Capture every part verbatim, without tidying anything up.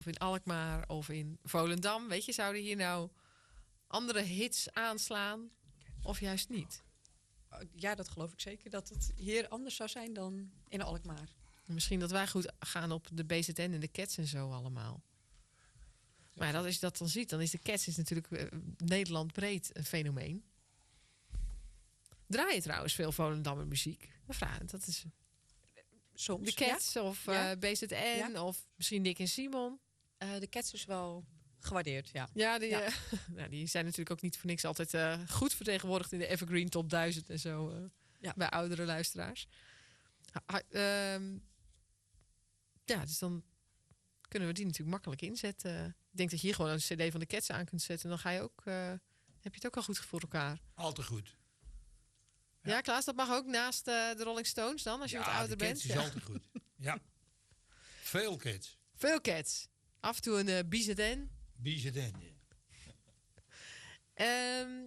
of in Alkmaar of in Volendam. Weet je, zouden hier nou andere hits aanslaan of juist niet? Ja, dat geloof ik zeker. Dat het hier anders zou zijn dan in Alkmaar. Misschien dat wij goed gaan op de B Z N en de Cats en zo allemaal. Maar ja, dat, als je dat dan ziet, dan is de Cats is natuurlijk uh, Nederland breed een fenomeen. Draai je trouwens veel Volendammer muziek? Dat vraag, dat is Soms, de Cats ja. of uh, Ja. B Z N ja. Of misschien Nick en Simon. Uh, de Cats is wel gewaardeerd, ja. Ja, die, ja. Uh, nou, die zijn natuurlijk ook niet voor niks altijd uh, goed vertegenwoordigd in de Evergreen Top duizend en zo. Uh, ja. Bij oudere luisteraars. Ha, uh, ja, dus dan kunnen we die natuurlijk makkelijk inzetten. Ik denk dat je hier gewoon een cd van de Cats aan kunt zetten. En dan ga je ook, uh, heb je het ook al goed voor elkaar. Al te goed. Ja, ja Klaas, dat mag ook naast uh, de Rolling Stones dan, als je ja, wat ouder bent. Ja, de Cats is altijd goed. Ja. Veel Cats. Veel Cats. Af en toe een uh, B Z N. B Z N, ja. Um,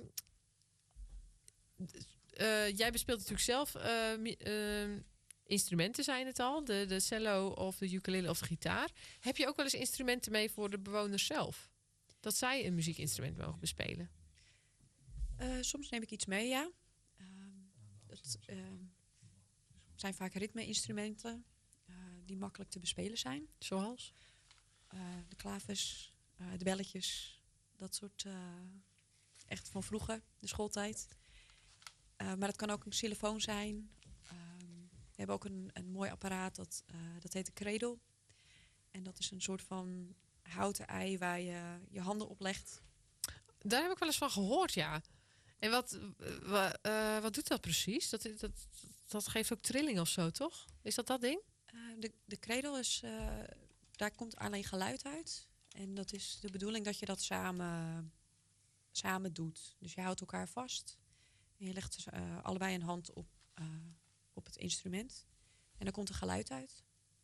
uh, jij bespeelt natuurlijk zelf uh, uh, instrumenten, zijn het al. De, de cello of de ukulele of de gitaar. Heb je ook wel eens instrumenten mee voor de bewoners zelf? Dat zij een muziekinstrument mogen bespelen? Uh, soms neem ik iets mee, ja. Uh, dat uh, zijn vaak ritme-instrumenten uh, die makkelijk te bespelen zijn. Zoals? Uh, de klavers, uh, de belletjes, dat soort uh, echt van vroeger, de schooltijd. Uh, maar het kan ook een xylofoon zijn. Uh, we hebben ook een, een mooi apparaat, dat, uh, dat heet de cradle. En dat is een soort van houten ei waar je je handen op legt. Daar heb ik wel eens van gehoord, ja. En wat, uh, uh, wat doet dat precies? Dat, dat, dat geeft ook trilling of zo, toch? Is dat dat ding? Uh, de, de cradle is... Uh, daar komt alleen geluid uit. En dat is de bedoeling dat je dat samen, samen doet. Dus je houdt elkaar vast. En je legt uh, allebei een hand op, uh, op het instrument. En dan komt er geluid uit.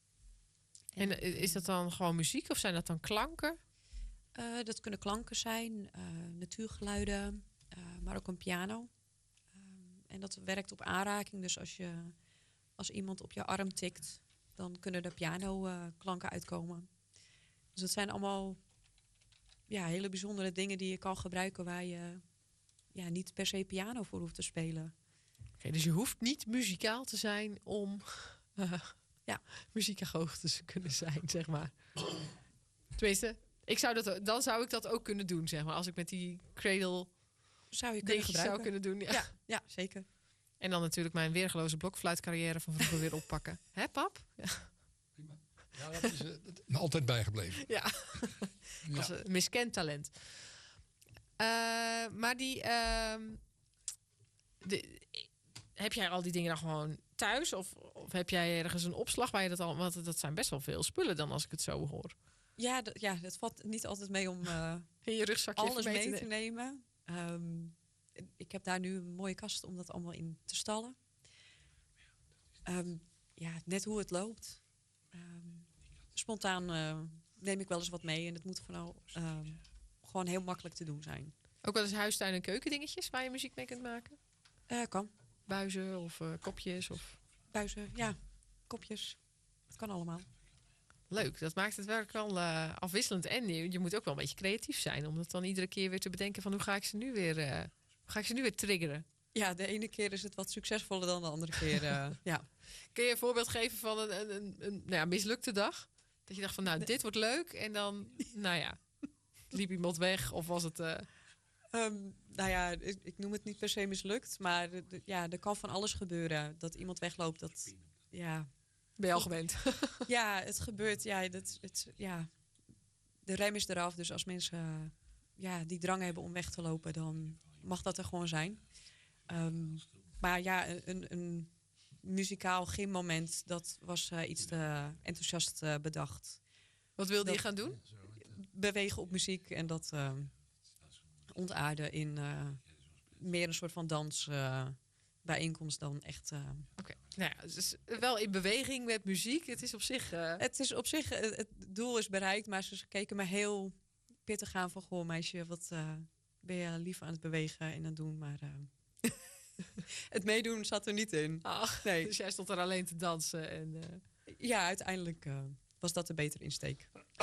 En, en is dat dan gewoon muziek of zijn dat dan klanken? Uh, dat kunnen klanken zijn, uh, natuurgeluiden, uh, maar ook een piano. Uh, en dat werkt op aanraking. Dus als, je, als iemand op je arm tikt, dan kunnen er piano-klanken uh, uitkomen. Dus dat zijn allemaal ja, hele bijzondere dingen die je kan gebruiken waar je ja, niet per se piano voor hoeft te spelen. Okay, dus je hoeft niet muzikaal te zijn om uh, ja, muziekagoog te kunnen zijn, zeg maar. Tenminste, ik zou dat, dan zou ik dat ook kunnen doen, zeg maar. Als ik met die cradle zou je kunnen zou kunnen doen. Ja. Ja, ja, zeker. En dan natuurlijk mijn weergeloze blokfluitcarrière van vroeger weer oppakken. Hè, pap? Ja. Prima. Ja, dat is uh, dat is altijd bijgebleven. Ja, dat was een miskend talent. Uh, maar die, uh, de, heb jij al die dingen dan gewoon thuis? Of, of heb jij ergens een opslag waar je dat al... Want dat zijn best wel veel spullen dan, als ik het zo hoor. Ja, dat, ja, dat valt niet altijd mee om uh, in je rugzakje alles mee te, mee te nemen. Um, ik heb daar nu een mooie kast om dat allemaal in te stallen. Um, ja, net hoe het loopt. Um, spontaan uh, neem ik wel eens wat mee. En het moet vooral um, gewoon heel makkelijk te doen zijn. Ook wel eens huistuin- en keukendingetjes waar je muziek mee kunt maken? Uh, kan. Buizen of uh, kopjes? Of... Buizen, ja. Kopjes. Het kan allemaal. Leuk, dat maakt het werk wel uh, afwisselend. En je, je moet ook wel een beetje creatief zijn. Om dat dan iedere keer weer te bedenken van hoe ga ik ze nu weer, uh, hoe ga ik ze nu weer triggeren? Ja, de ene keer is het wat succesvoller dan de andere keer. Uh, ja. Kun je een voorbeeld geven van een, een, een, een nou ja, mislukte dag? Dat je dacht van nou, nee. dit wordt leuk. En dan, nou ja, liep iemand weg of was het... Uh... Um, nou ja, ik, ik noem het niet per se mislukt. Maar de, de, ja, er kan van alles gebeuren. Dat iemand wegloopt, dat... ja. Ben je al gewend? Ja, het gebeurt. Ja, dat, het, ja, de rem is eraf. Dus als mensen ja, die drang hebben om weg te lopen, dan mag dat er gewoon zijn. Um, maar ja, een, een muzikaal gymmoment, dat was uh, iets te enthousiast uh, bedacht. Wat wilde dat, je gaan doen? Bewegen op muziek en dat uh, ontaarden in uh, meer een soort van dans... Uh, bijeenkomst dan echt... Uh... Oké, okay. Nou ja, dus wel in beweging met muziek. Het is op zich... Uh... Het is op zich... Het doel is bereikt, maar ze keken me heel pittig aan van... Goh, meisje, wat uh, ben je lief aan het bewegen en aan het doen, maar... Uh... het meedoen zat er niet in. Ach, nee. Dus jij stond er alleen te dansen en... Uh... Ja, uiteindelijk uh, was dat de betere insteek.